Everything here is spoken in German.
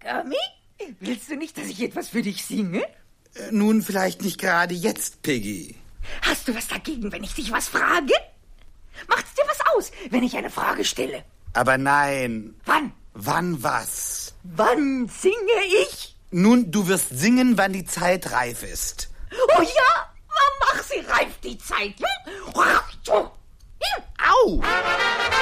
Ermi, willst du nicht, dass ich etwas für dich singe? Nun, vielleicht nicht gerade jetzt, Piggy. Hast du was dagegen, wenn ich dich was frage? Macht's dir was aus, wenn ich eine Frage stelle? Aber nein. Wann? Wann was? Wann singe ich? Nun, du wirst singen, wann die Zeit reif ist. Oh ja? Mach sie reif, die Zeit. Hm? Au!